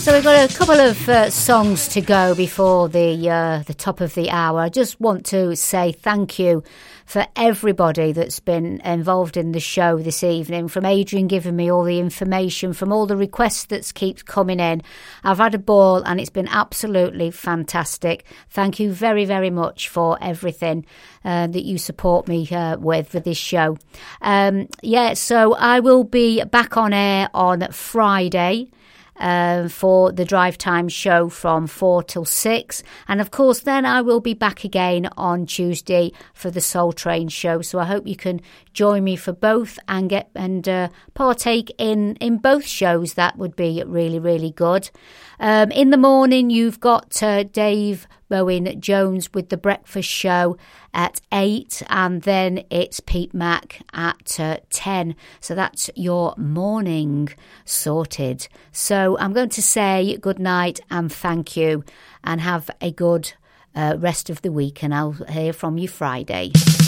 So we've got a couple of songs to go before the top of the hour. I just want to say thank you for everybody that's been involved in the show this evening, from Adrian giving me all the information, from all the requests that keeps coming in. I've had a ball and it's been absolutely fantastic. Thank you very, very much for everything that you support me with this show. So I will be back on air on Friday for the Drive Time show from 4 till 6, and of course then I will be back again on Tuesday for the Soul Train show. So I hope you can join me for both and partake in both shows. That would be really, really good. In the morning you've got Dave Bowen Jones with the breakfast show at 8, and then it's Pete Mack at 10. So that's your morning sorted. So I'm going to say good night and thank you, and have a good rest of the week, and I'll hear from you Friday.